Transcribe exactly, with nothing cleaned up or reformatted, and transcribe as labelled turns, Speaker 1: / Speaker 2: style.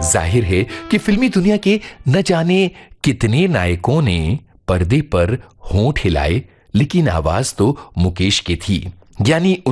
Speaker 1: जाहिर है कि फिल्मी दुनिया के न जाने कितने नायकों ने पर्दे पर होंठ हिलाए, लेकिन आवाज तो मुकेश की थी। यानी